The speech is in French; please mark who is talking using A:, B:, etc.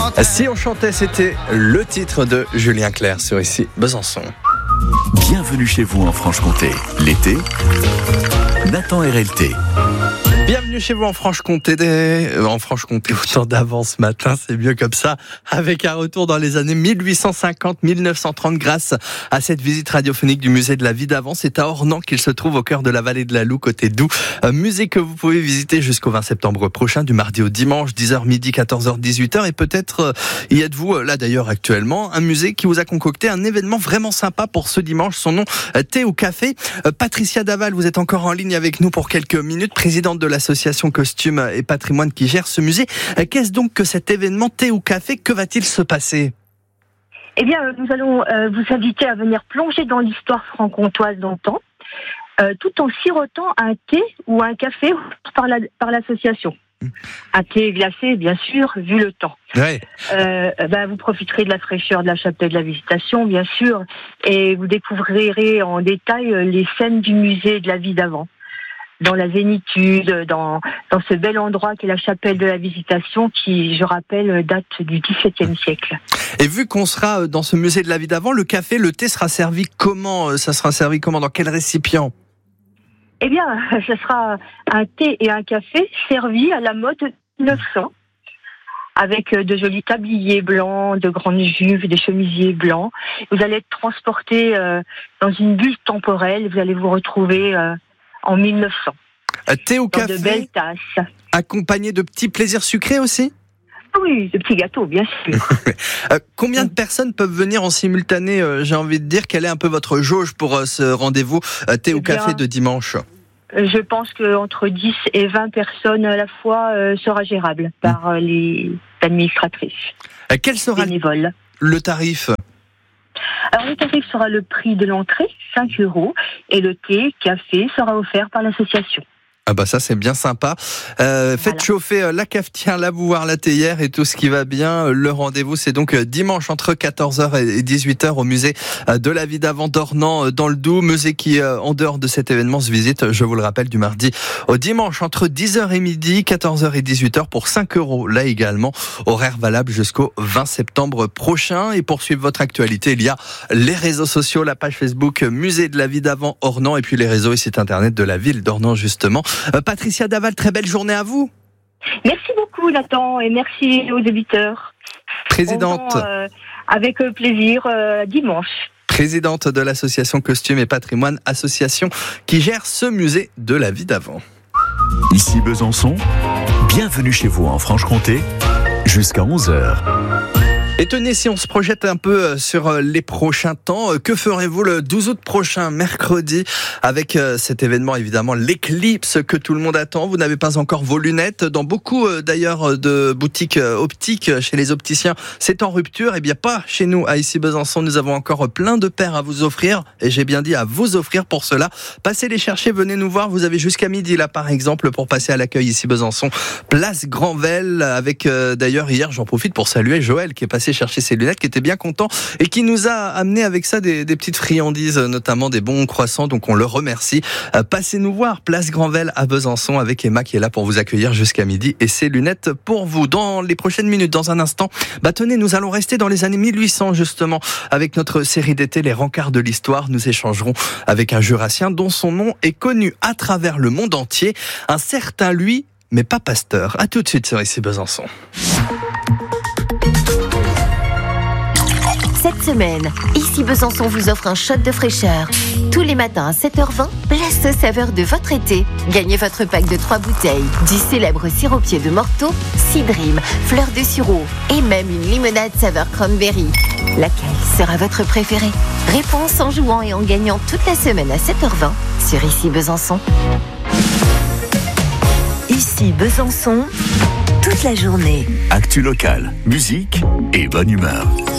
A: Si on chantait, c'était le titre de Julien Clerc sur Ici Besançon.
B: Bienvenue chez vous en Franche-Comté. L'été, Nathan RLT.
A: Bienvenue chez vous en Franche-Comté, autant d'avance ce matin, c'est mieux comme ça, avec un retour dans les années 1850-1930 grâce à cette visite radiophonique du musée de la vie d'avant. C'est à Ornans qu'il se trouve au cœur de la vallée de la Loue, côté Doubs. Un musée que vous pouvez visiter jusqu'au 20 septembre prochain, du mardi au dimanche, 10h midi, 14h, 18h. Et peut-être y êtes-vous là d'ailleurs actuellement, un musée qui vous a concocté un événement vraiment sympa pour ce dimanche. Son nom, Thé ou Café. Patricia Daval, vous êtes encore en ligne avec nous pour quelques minutes, présidente de l'association Costumes et Patrimoine qui gère ce musée. Qu'est-ce donc que cet événement Thé ou Café? Que va-t-il se passer?
C: Eh bien, nous allons vous inviter à venir plonger dans l'histoire franc-comtoise d'antan, tout en sirotant un thé ou un café par l'association. Un thé glacé, bien sûr, vu le temps.
A: Ouais.
C: Vous profiterez de la fraîcheur de la chapelle de la Visitation, bien sûr, et vous découvrirez en détail les scènes du musée de la vie d'avant. Dans la zénitude, dans ce bel endroit qu'est la chapelle de la Visitation qui, je rappelle, date du XVIIe siècle.
A: Et vu qu'on sera dans ce musée de la vie d'avant, le café, le thé sera servi comment? Ça sera servi comment? Dans quel récipient?
C: Eh bien, ce sera un thé et un café servis à la mode 1900, avec de jolis tabliers blancs, de grandes jupes, des chemisiers blancs. Vous allez être transporté dans une bulle temporelle, vous allez vous retrouver en 1900.
A: Thé ou café,
C: de belles tasses.
A: Accompagné de petits plaisirs sucrés aussi?
C: Oui, de petits gâteaux, bien sûr.
A: Combien de personnes peuvent venir en simultané? J'ai envie de dire, quelle est un peu votre jauge pour ce rendez-vous Thé ou café de dimanche?
C: Je pense qu'entre 10 et 20 personnes à la fois sera gérable par les administratrices.
A: Quel sera
C: bénévoles.
A: Le tarif?
C: Alors, le tarif sera le prix de l'entrée, 5 €, et le thé, café sera offert par l'association.
A: Ah bah ça c'est bien sympa. Faites chauffer la cafetière, la bouilloire, la théière et tout ce qui va bien. Le rendez-vous c'est donc dimanche entre 14h et 18h au musée de la vie d'avant d'Ornans dans le Doubs. Musée qui en dehors de cet événement se visite, je vous le rappelle, du mardi au dimanche entre 10h et midi, 14h et 18h pour 5 € là également. Horaire valable jusqu'au 20 septembre prochain. Et pour suivre votre actualité, il y a les réseaux sociaux, la page Facebook Musée de la vie d'avant Ornans et puis les réseaux et sites internet de la ville d'Ornans justement. Patricia Daval, très belle journée à vous.
C: Merci beaucoup Nathan et merci aux auditeurs.
A: Présidente.
C: Avec plaisir dimanche.
A: Présidente de l'association Costumes et Patrimoine, association qui gère ce musée de la vie d'avant.
B: Ici Besançon, bienvenue chez vous en Franche-Comté, jusqu'à 11h.
A: Et tenez, si on se projette un peu sur les prochains temps, que ferez-vous le 12 août prochain, mercredi, avec cet événement évidemment, l'éclipse que tout le monde attend. Vous n'avez pas encore vos lunettes. Dans beaucoup d'ailleurs de boutiques optiques, chez les opticiens, c'est en rupture. Eh bien pas chez nous, à Ici Besançon, nous avons encore plein de paires à vous offrir. Et j'ai bien dit à vous offrir pour cela. Passez les chercher, venez nous voir. Vous avez jusqu'à midi là par exemple pour passer à l'accueil Ici Besançon, place Granvelle, avec d'ailleurs hier, j'en profite pour saluer Joël qui est passé chercher ses lunettes, qui était bien content et qui nous a amené avec ça des petites friandises, notamment des bons croissants, donc on le remercie. Passez nous voir, place Granvelle à Besançon, avec Emma qui est là pour vous accueillir jusqu'à midi et ses lunettes pour vous. Dans les prochaines minutes, dans un instant, tenez, nous allons rester dans les années 1800 justement, avec notre série d'été Les Rencarts de l'Histoire. Nous échangerons avec un Jurassien dont son nom est connu à travers le monde entier, un certain Louis, mais pas Pasteur. À tout de suite sur Ici Besançon.
D: Cette semaine, Ici Besançon vous offre un shot de fraîcheur. Tous les matins à 7h20, place aux saveurs de votre été. Gagnez votre pack de 3 bouteilles du célèbre siropier de Morteau, Cidream, fleur de sureau et même une limonade saveur cranberry. Laquelle sera votre préférée? Réponse en jouant et en gagnant toute la semaine à 7h20 sur Ici Besançon. Ici Besançon, toute la journée.
B: Actu locale, musique et bonne humeur.